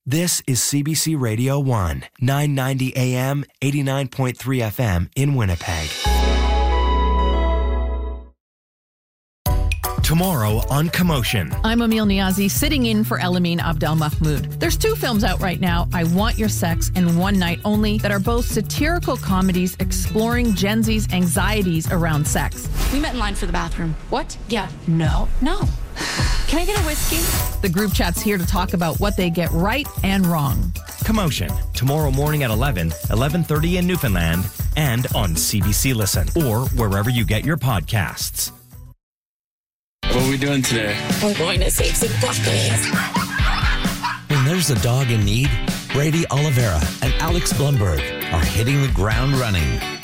This is CBC Radio 1, 990 AM, 89.3 FM in Winnipeg. Tomorrow on Commotion. I'm Emil Niazi, sitting in for Elamine Abdel Mahmoud. There's 2 films out right now, I Want Your Sex and One Night Only, that are both satirical comedies exploring Gen Z's anxieties around sex. We met in line for the bathroom. What? Yeah. No. Can I get a whiskey? The group chat's here to talk about what they get right and wrong. Commotion, tomorrow morning at 11:30 in Newfoundland, and on CBC Listen, or wherever you get your podcasts. What are we doing today? We're going to save some puppies. When there's a dog in need, Brady Oliveira and Alex Blumberg are hitting the ground running.